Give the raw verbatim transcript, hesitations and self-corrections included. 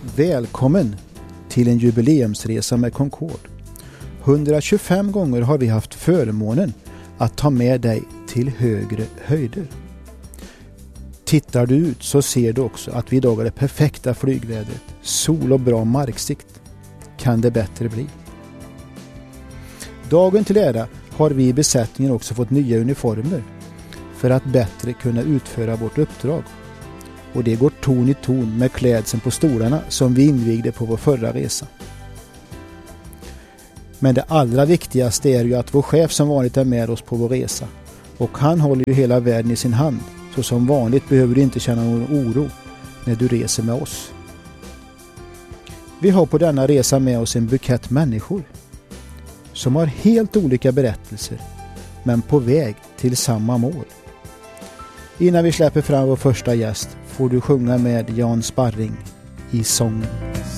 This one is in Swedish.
Välkommen till en jubileumsresa med Concorde. hundratjugofem gånger har vi haft förmånen att ta med dig till högre höjder. Tittar du ut så ser du också att vi idag har det perfekta flygvädret. Sol och bra marksikt. Kan det bättre bli? Dagen till ära har vi i besättningen också fått nya uniformer för att bättre kunna utföra vårt uppdrag. Och det går ton i ton med klädseln på stolarna som vi invigde på vår förra resa. Men det allra viktigaste är ju att vår chef som vanligt är med oss på vår resa. Och han håller ju hela världen i sin hand. Så som vanligt behöver du inte känna någon oro när du reser med oss. Vi har på denna resa med oss en bukett människor som har helt olika berättelser men på väg till samma mål. Innan vi släpper fram vår första gäst får du sjunga med Jan Sparring i sången.